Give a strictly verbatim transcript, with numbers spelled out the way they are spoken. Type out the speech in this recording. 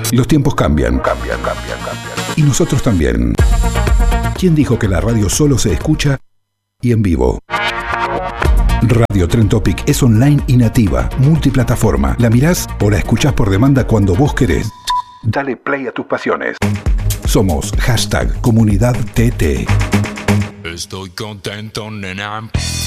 Los tiempos cambian, cambian, cambian, cambian. Y nosotros también. ¿Quién dijo que la radio solo se escucha y en vivo? Radio Trend Topic es online y nativa, multiplataforma. La mirás o la escuchás por demanda cuando vos querés. Dale play a tus pasiones. Somos hashtag Comunidad T T. Estoy contento, nena.